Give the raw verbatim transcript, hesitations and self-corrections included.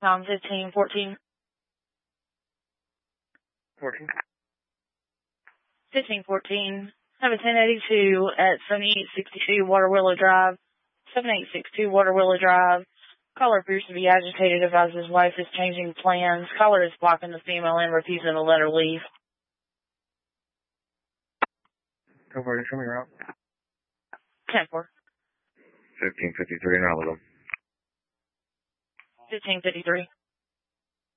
Um, fifteen fourteen. fourteen. fifteen fourteen. Have a ten eighty-two at seventy-eight sixty-two Water Willow Drive. seventy-eight sixty-two Water Willow Drive. Caller appears to be agitated, advises his wife is changing plans. Caller is blocking the female and refusing to let her leave. Over to show me route. ten four. fifteen fifty-three, now with them. fifteen fifty-three.